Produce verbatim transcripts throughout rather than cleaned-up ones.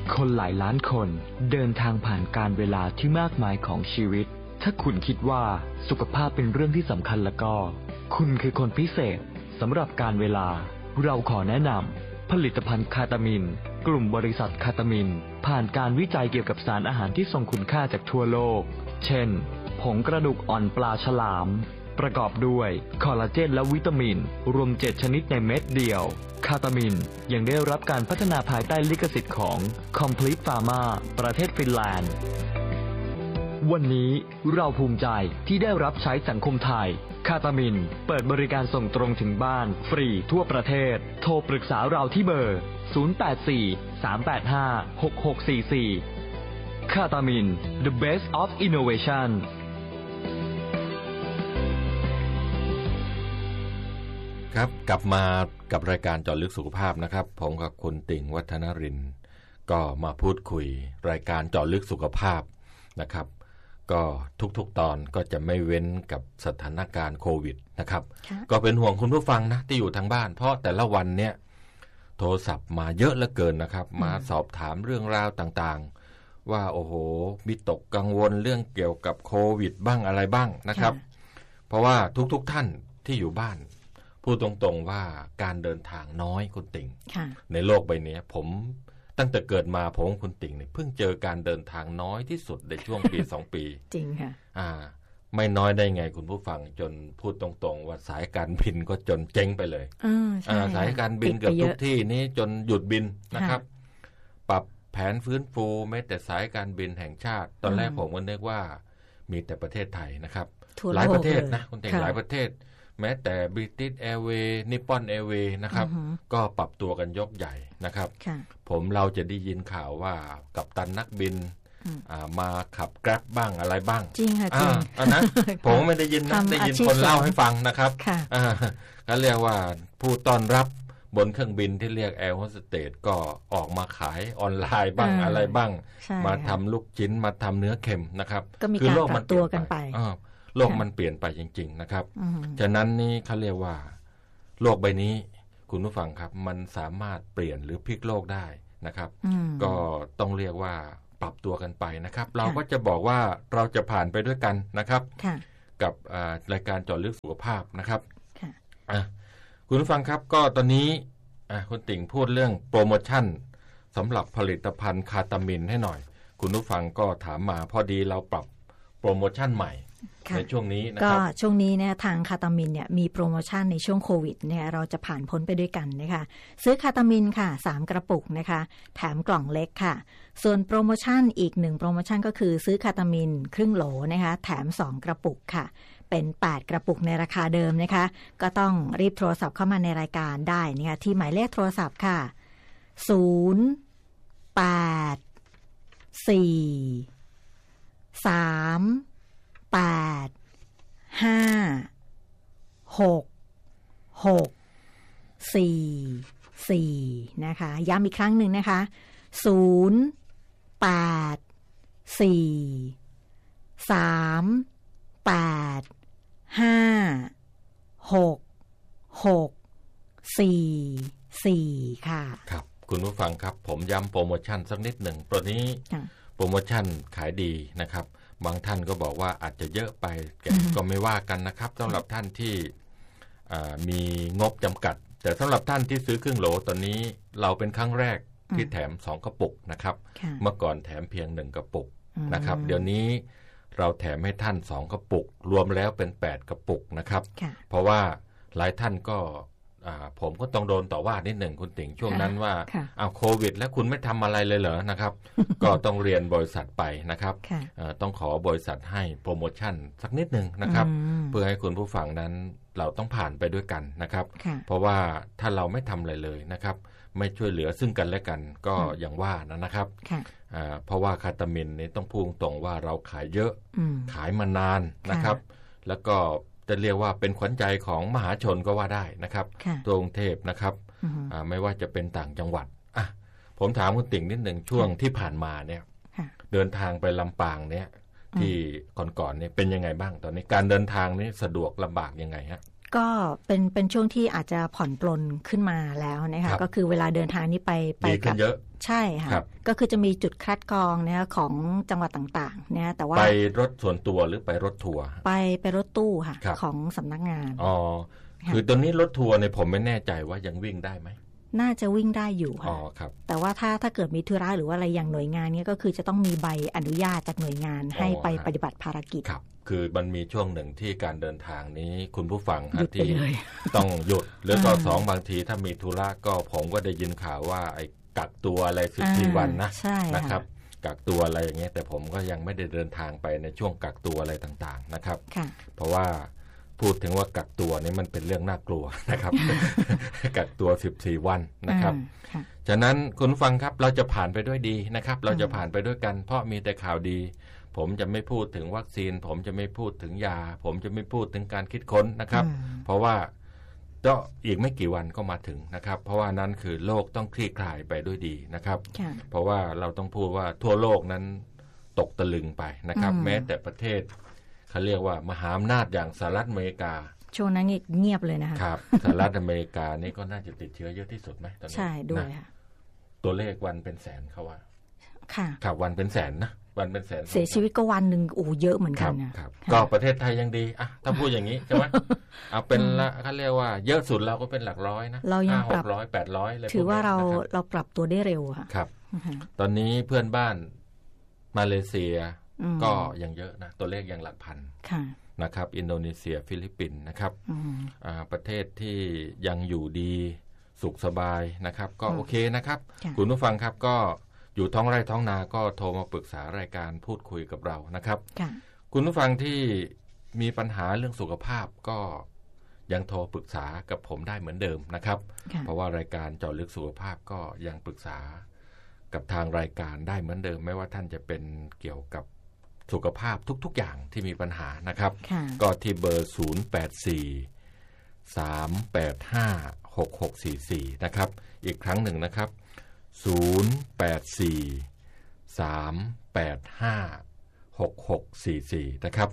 คนหลายล้านคนเดินทางผ่านการเวลาที่มากมายของชีวิตถ้าคุณคิดว่าสุขภาพเป็นเรื่องที่สำคัญแล้วก็คุณคือคนพิเศษสำหรับการเวลาเราขอแนะนำผลิตภัณฑ์คาตามินกลุ่มบริษัทคาตามินผ่านการวิจัยเกี่ยวกับสารอาหารที่ทรงคุณค่าจากทั่วโลกเช่นผงกระดูกอ่อนปลาฉลามประกอบด้วยคอลลาเจนและวิตามินรวมเจ็ดชนิดในเม็ดเดียวคาตามินยังได้รับการพัฒนาภายใต้ลิขสิทธิ์ของ Complete Pharma ประเทศฟินแลนด์วันนี้เราภูมิใจที่ได้รับใช้สังคมไทยคาตามินเปิดบริการส่งตรงถึงบ้านฟรีทั่วประเทศโทรปรึกษาเราที่เบอร์ศูนย์ แปด สี่ สาม แปด ห้า หก หก สี่ สี่คาตามิน The Best of Innovation ครับกลับมากับรายการเจาะลึกสุขภาพนะครับผมกับคุณติ่งวัฒนรินทร์ก็มาพูดคุยรายการเจาะลึกสุขภาพนะครับก็ทุกๆตอนก็จะไม่เว้นกับสถานการณ์โควิดนะครับก็เป็นห่วงคุณผู้ฟังนะที่อยู่ทางบ้านเพราะแต่ละวันเนี่ยโทรศัพท์มาเยอะเหลือเกินนะครับมาสอบถามเรื่องราวต่างๆว่าโอ้โหวิตกกังวลเรื่องเกี่ยวกับโควิดบ้างอะไรบ้างนะครับเพราะว่าทุกๆท่านที่อยู่บ้านพูดตรงๆว่าการเดินทางน้อยคุณติ่งในโลกใบนี้ผมตั้งแต่เกิดมาผมคุณติ่งเนี่ยเพิ่งเจอการเดินทางน้อยที่สุดในช่วงปี สอง ปีจริงค่ะอ่าไม่น้อยได้ไงคุณผู้ฟังจนพูดตรงๆว่าสายการบินก็จนเจ๊งไปเลยอ่าสายการบินเกือบทุกที่นี้จนหยุดบินนะครับปรับแผนฟื้นฟูแม้แต่สายการบินแห่งชาติตอนแรกผมก็นึกว่ามีแต่ประเทศไทยนะครับหลายประเทศนะคุณติ่งหลายประเทศแม้แต่ British Airways Nippon Airways นะครับก็ปรับตัวกันยกใหญ่นะครับผมเราจะได้ยินข่าวว่ากัปตันนักบินมาขับ Grab บ้างอะไรบ้างจริงค่ะจริงอันนั้นผมไม่ได้ยินนะได้ยินคนเล่าให้ฟังนะครับเขาเรียกว่าผู้ต้อนรับบนเครื่องบินที่เรียกแอร์โฮสเตสก็ออกมาขายออนไลน์บ้างอะไรบ้างมาทำลูกชิ้นมาทำเนื้อเค็มนะครับคือโลกมันตัวกันไปโลกมันเปลี่ยนไปจริงๆนะครับฉะนั้นนี่เขาเรียกว่าโลกใบนี้คุณผู้ฟังครับมันสามารถเปลี่ยนหรือพลิกโลกได้นะครับก็ต้องเรียกว่าปรับตัวกันไปนะครับเราก็จะบอกว่าเราจะผ่านไปด้วยกันนะครับกับรายการเจาะลึกสุขภาพนะครับคุณผู้ฟังครับก็ตอนนี้คุณติ่งพูดเรื่องโปรโมชั่นสำหรับผลิตภัณฑ์คาตามินให้หน่อยคุณผู้ฟังก็ถามมาพอดีเราปรับโปรโมชั่นใหม่ในช่วงนี้นะครับก็ช่วงนี้เนี่ยทางคาตามินเนี่ยมีโปรโมชั่นในช่วงโควิดเนี่ยเราจะผ่านพ้นไปด้วยกันนะคะซื้อคาตามินค่ะสามกระปุกนะคะแถมกล่องเล็กค่ะส่วนโปรโมชั่นอีกหนึ่งโปรโมชั่นก็คือซื้อคาตามินครึ่งโหลนะคะแถมสองกระปุกค่ะเป็นแปดกระปุกในราคาเดิมนะคะก็ต้องรีบโทรศัพท์เข้ามาในรายการได้นะคะที่หมายเลขโทรศัพท์ค่ะศูนย์ แปด สี่ สาม แปด ห้า หก หก สี่ สี่นะคะย้ำอีกครั้งหนึ่งนะคะศูนย์ แปด สี่ สาม แปด ห้า หก หก สี่ สี่ค่ะครับคุณผู้ฟังครับผมย้ำโปรโมชั่นสักนิดหนึ่งตัวนี้โปรโมชั่นขายดีนะครับบางท่านก็บอกว่าอาจจะเยอะไปก็ไม่ว่ากันนะครับสำหรับท่านที่มีงบจำกัดแต่สำหรับท่านที่ซื้อครึ่งโหลตอนนี้เราเป็นครั้งแรกที่แถมสองกระปุกนะครับเมื่อก่อนแถมเพียงหนึ่งกระปุกนะครับเดี๋ยวนี้เราแถมให้ท่านสองกระปุกรวมแล้วเป็นแปดกระปุกนะครับเพราะว่าหลายท่านก็ผมก็ต้องโดนต่อว่านิดหนึ่งคุณติ่งช่วงนั้นว่าเอาโควิดแล้วคุณไม่ทำอะไรเลยเหรอนะครับ ก็ต้องเรียนบริษัทไปนะครับต้องขอบริษัทให้โปรโมชั่นสักนิดหนึ่งนะครับเพื่อให้คุณผู้ฟังนั้นเราต้องผ่านไปด้วยกันนะครับเพราะว่าถ้าเราไม่ทำอะไรเลยนะครับไม่ช่วยเหลือซึ่งกันและกันก็อย่างว่านะนะครับเพราะว่าคาตามินนี้ต้องพูดตรงว่าเราขายเยอะขายมานานนะครับแล้วก็จะเรียกว่าเป็นขวัญใจของมหาชนก็ว่าได้นะครับตัวกรุงเทพนะครับไม่ว่าจะเป็นต่างจังหวัดอ่ะผมถามคุณติ่งนิดหนึ่งช่วงที่ผ่านมาเนี่ยเดินทางไปลำปางเนี่ยที่ก่อนๆเนี่ยเป็นยังไงบ้างตอนนี้การเดินทางนี่สะดวกลำบากยังไงฮะก็เป็นเป็นช่วงที่อาจจะผ่อนปลนขึ้นมาแล้วนะคะก็คือเวลาเดินทางนี้ไปไปกับเยอะใช่ค่ะก็คือจะมีจุดคัดกรองนะคะของจังหวัดต่างๆนะแต่ว่าไปรถส่วนตัวหรือไปรถทัวร์ไปไปรถตู้ค่ะของสำนักงานอ๋อคือตอนนี้รถทัวร์เนี่ยผมไม่แน่ใจว่ายังวิ่งได้ไหมน่าจะวิ่งได้อยู่ค่ะอ๋อครับแต่ว่าถ้าถ้าเกิดมีธุระหรือว่าอะไรอย่างหน่วยงานนี้ก็คือจะต้องมีใบอนุญาตจากหน่วยงานให้ไปปฏิบัติภารกิจครับคือมันมีช่วงหนึ่งที่การเดินทางนี้คุณผู้ฟังที่ต้องหยุดหรือก็สองบางทีถ้ามีธุระก็ผมก็ได้ยินข่าวว่าไอ้กักตัวอะไรสิบสี่วันนะนะครับกักตัวอะไรอย่างเงี้ยแต่ผมก็ยังไม่ได้เดินทางไปในช่วงกักตัวอะไรต่างๆนะครับเพราะว่าพูดถึงว่ากักตัวนี่มันเป็นเรื่องน่ากลัวนะครับ กักตัวสิบสี่วันนะครับฉะนั้นคุณฟังครับเราจะผ่านไปด้วยดีนะครับเราจะผ่านไปด้วยกันเพราะมีแต่ข่าวดีผมจะไม่พูดถึงวัคซีนผมจะไม่พูดถึงยาผมจะไม่พูดถึงการคิดค้นนะครับเพราะว่าก็อีกไม่กี่วันก็มาถึงนะครับเพราะว่านั้นคือโลกต้องคลี่คลายไปด้วยดีนะครับเพราะว่าเราต้องพูดว่าทั่วโลกนั้นตกตะลึงไปนะครับแม้แต่ประเทศเขาเรียกว่ามหาอำนาจอย่างสหรัฐอเมริกาช่วงนั้นเงียบเลยนะคะครับสหรัฐอเมริกานี่ก็น่าจะติดเชื้อเยอะที่สุดไหมตอนนี้ใช่ด้วยค่ะตัวเลขวันเป็นแสนเขาว่าค่ะครับวันเป็นแสนนะวันเป็นแสนเสียชีวิตก็วันหนึ่งโอ้เยอะเหมือนกันนะครับก็ประเทศไทยยังดีอ่ะถ้าพูดอย่างนี้ใช่ไหมเอาเป็นละเขาเรียกว่าเยอะสุดเราก็เป็นหลักร้อยนะเรายังปรับร้อยแปดร้อยเลยถือว่าเราเราปรับตัวได้เร็วค่ะครับตอนนี้เพื่อนบ้านมาเลเซียก็ยังเยอะนะตัวเลขยังหลักพันนะครับอินโดนีเซียฟิลิปปินส์นะครับประเทศที่ยังอยู่ดีสุขสบายนะครับก็โอเคนะครับคุณผู้ฟังครับก็อยู่ท้องไร่ท้องนาก็โทรมาปรึกษารายการพูดคุยกับเรานะครับคุณผู้ฟังที่มีปัญหาเรื่องสุขภาพก็ยังโทรปรึกษากับผมได้เหมือนเดิมนะครับเพราะว่ารายการเจาะลึกสุขภาพก็ยังปรึกษากับทางรายการได้เหมือนเดิมไม่ว่าท่านจะเป็นเกี่ยวกับสุขภาพทุกๆอย่างที่มีปัญหานะครับก็ที่เบอร์ศูนย์ แปด สี่ สาม แปด ห้า หก หก สี่ สี่นะครับอีกครั้งหนึ่งนะครับศูนย์ แปด สี่ สาม แปด ห้า หก หก สี่ สี่นะครับ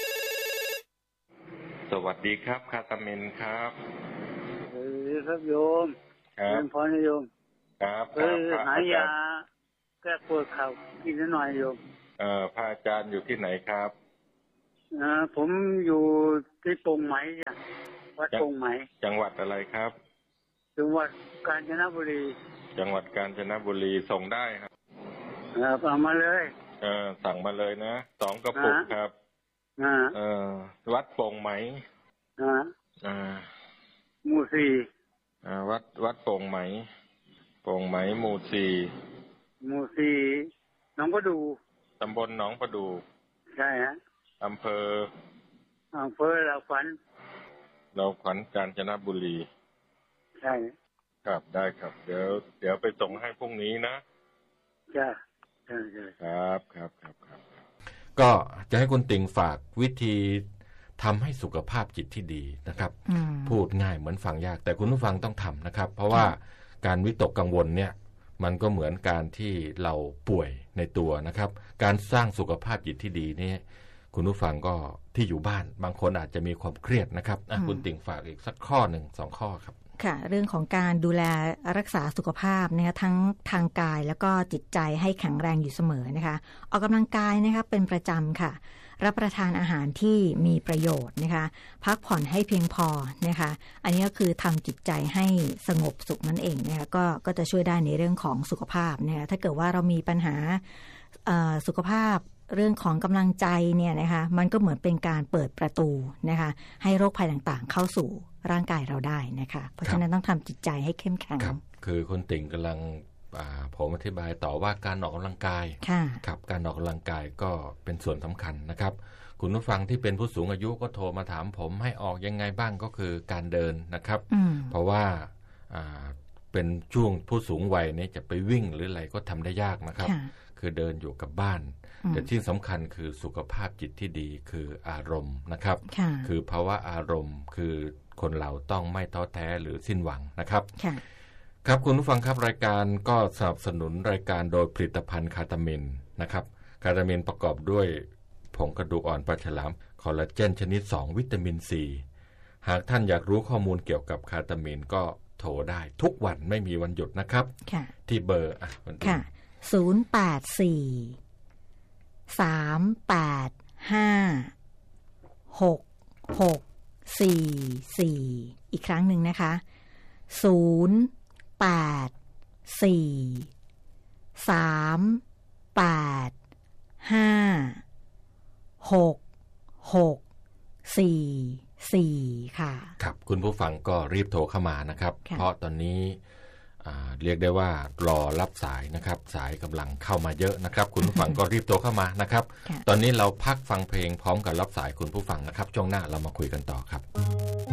สวัสดีครับคาตาเมนครับเออครับโยมครับพรโยมครับเออหายาแก้ปวดเข่ากินหน่อยโยมเอ่อพระอาจารย์อยู่ที่ไหนครับอ่าผมอยู่ที่ปงไหมจ้ะวัดปงไหมจังหวัดอะไรครับจังหวัดกาญจนบุรีจังหวัดกาญจนบุรีส่งได้ครับเออเอามาเลยเออสั่งมาเลยนะสองกระปุกครับอ่าเออวัดปงไหมอ่าอ่าหมู่สี่อ่าวัดวัดปงไหมปงไหมหมู่สี่หมู่สี่หนองประดูตำบลหนองประดูใช่ฮะอำเภออำเภอเราขวัญเราขวัญกาญจนบุรีใช่ครับได้ครับเดี๋ยวเดี๋ยวไปส่งให้พรุ่งนี้นะจ้ะใช่ครับครับครับครับก็จะให้คุณติ่งฝากวิธีทำให้สุขภาพจิตที่ดีนะครับพูดง่ายเหมือนฟังยากแต่คุณผู้ฟังต้องทำนะครับเพราะว่าการวิตกกังวลเนี่ยมันก็เหมือนการที่เราป่วยในตัวนะครับการสร้างสุขภาพจิตที่ดีนี่คุณผู้ฟังก็ที่อยู่บ้านบางคนอาจจะมีความเครียดนะครับคุณติ่งฝากอีกสักข้อหนึ่งสองข้อครับค่ะเรื่องของการดูแลรักษาสุขภาพนะคะทั้งทางกายแล้วก็จิตใจให้แข็งแรงอยู่เสมอนะคะออกกำลังกายนะคะเป็นประจำค่ะรับประทานอาหารที่มีประโยชน์นะคะพักผ่อนให้เพียงพอนะคะอันนี้ก็คือทำจิตใจให้สงบสุขนั่นเองนะคะก็ก็จะช่วยได้ในเรื่องของสุขภาพนะคะถ้าเกิดว่าเรามีปัญหาสุขภาพเรื่องของกำลังใจเนี่ยนะคะมันก็เหมือนเป็นการเปิดประตูนะคะให้โรคภัยต่างๆเข้าสู่ร่างกายเราได้นะคะเพราะฉะนั้นต้องทำจิตใจให้เข้มแข็งคือคนติ่งกำลังผมอธิบายต่อว่าการออกกำลังกายครับการออกกำลังกายก็เป็นส่วนสำคัญนะครับคุณผู้ฟังที่เป็นผู้สูงอายุก็โทรมาถามผมให้ออกยังไงบ้างก็คือการเดินนะครับเพราะว่าเป็นช่วงผู้สูงวัยนี่จะไปวิ่งหรืออะไรก็ทำได้ยากนะครับคือเดินอยู่กับบ้านแต่ที่สำคัญคือสุขภาพจิตที่ดีคืออารมณ์นะครับคือภาวะอารมณ์คือคนเราต้องไม่ท้อแท้หรือสิ้นหวังนะครับครับคุณผู้ฟังครับรายการก็สนับสนุนรายการโดยผลิตภัณฑ์คาตาเมนนะครับคาตาเมนประกอบด้วยผงกระดูกอ่อนปลาฉลามคอลลาเจนชนิดสองวิตามินซีหากท่านอยากรู้ข้อมูลเกี่ยวกับคาตามีนก็โทรได้ทุกวันไม่มีวันหยุดนะครับที่เบอร์อ่ะค่ะศูนย์ แปด สี่ สาม แปด ห้า หก หก สี่ สี่ อีกครั้งหนึ่งนะคะศูนย์ แปด สี่ สาม แปด ห้า หก หก สี่ สี่ค่ะครับคุณผู้ฟังก็รีบโทรเข้ามานะครับเพราะตอนนี้เรียกได้ว่ารอรับสายนะครับสายกำลังเข้ามาเยอะนะครับคุณผู้ฟังก็รีบโทรเข้ามานะครับตอนนี้เราพักฟังเพลงพร้อมกับรับสายคุณผู้ฟังนะครับช่วงหน้าเรามาคุยกันต่อครับ